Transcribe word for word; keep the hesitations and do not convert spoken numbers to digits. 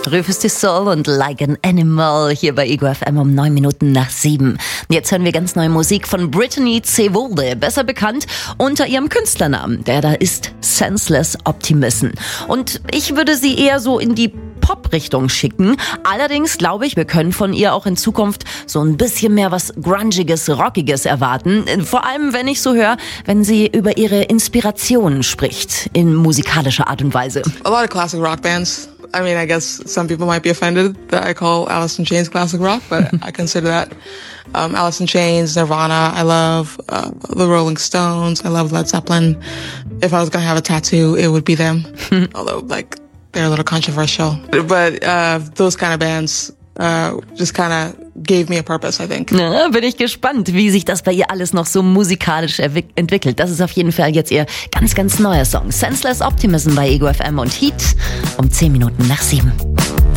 Rufus du Soul und Like an Animal hier bei Ego F M um neun Minuten nach sieben. Jetzt hören wir ganz neue Musik von Brittany Cevulde, besser bekannt unter ihrem Künstlernamen. Der da ist Senseless Optimism. Und ich würde sie eher so in die Pop-Richtung schicken. Allerdings glaube ich, wir können von ihr auch in Zukunft so ein bisschen mehr was Grungiges, Rockiges erwarten. Vor allem, wenn ich so höre, wenn sie über ihre Inspirationen spricht, in musikalischer Art und Weise. A lot of classic rock bands. I mean, I guess some people might be offended that I call Alice in Chains classic rock, but I consider that. Um, Alice in Chains, Nirvana, I love uh, the Rolling Stones, I love Led Zeppelin. If I was going to have a tattoo, it would be them. Although, like, they're a little controversial. But uh, those kind of bands uh, just kind of gave me a purpose, I think. Na, bin ich gespannt, wie sich das bei ihr alles noch so musikalisch entwickelt. Das ist auf jeden Fall jetzt ihr ganz, ganz neuer Song. Senseless Optimism bei Ego F M und Heat um zehn Minuten nach sieben.